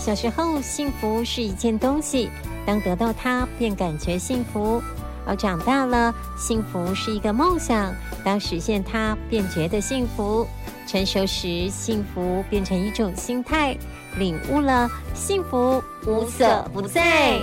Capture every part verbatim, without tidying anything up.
小时候，幸福是一件东西，当得到它便感觉幸福；而长大了，幸福是一个梦想，当实现它便觉得幸福。成熟时，幸福变成一种心态，领悟了，幸福无所不在。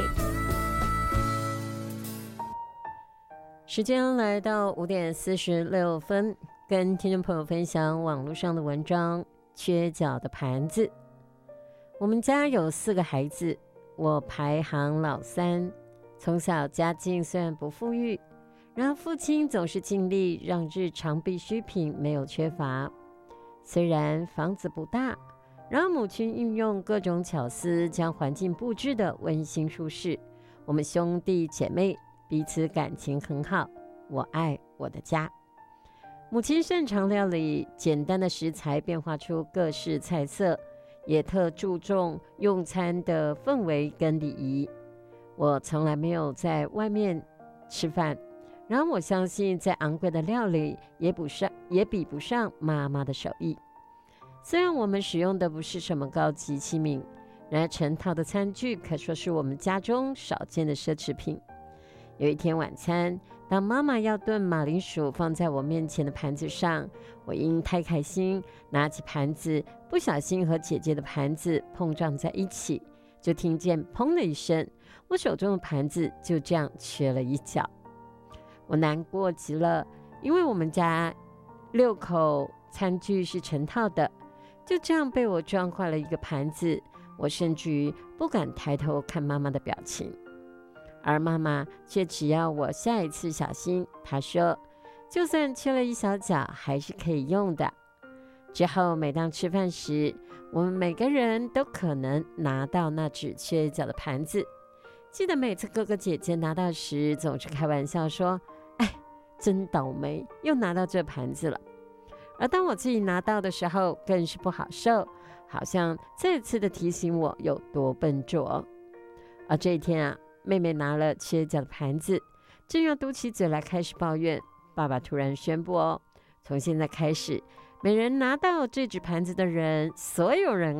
时间来到五点四十六分，跟听众朋友分享网络上的文章《缺角的盘子》。我们家有四个孩子，我排行老三。从小家境虽然不富裕，然而父亲总是尽力让日常必需品没有缺乏。虽然房子不大，然而母亲运用各种巧思，将环境布置得温馨舒适。我们兄弟姐妹彼此感情很好，我爱我的家。母亲擅长料理，简单的食材变化出各式菜色，也特注重用餐的氛围跟礼仪。我从来没有在外面吃饭，然而我相信再昂贵的料理也不上也比不上妈妈的手艺。虽然我们使用的不是什么高级器皿，然而成套的餐具可说是我们家中少见的奢侈品。有一天晚餐，当妈妈要炖马铃薯放在我面前的盘子上，我因太开心，拿起盘子，不小心和姐姐的盘子碰撞在一起，就听见砰的一声，我手中的盘子就这样缺了一角。我难过极了，因为我们家六口餐具是成套的，就这样被我撞坏了一个盘子，我甚至于不敢抬头看妈妈的表情。而妈妈却只要我下一次小心，她说就算缺了一小角还是可以用的。之后每当吃饭时，我们每个人都可能拿到那只缺一角的盘子。记得每次哥哥姐姐拿到时，总是开玩笑说，哎，真倒霉，又拿到这盘子了。而当我自己拿到的时候，更是不好受，好像再次的提醒我有多笨拙。而这一天啊，妹妹拿了缺角的盘子，正要嘟起嘴来开始抱怨，爸爸突然宣布哦，从现在开始，每人拿到这只盘子的人，所有人